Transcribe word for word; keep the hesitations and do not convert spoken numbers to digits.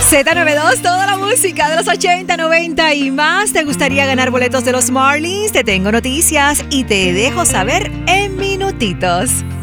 Z noventa y dos, toda la música de los ochenta, noventa y más. ¿Te gustaría ganar boletos de los Marlins? Te tengo noticias y te dejo saber en minutitos.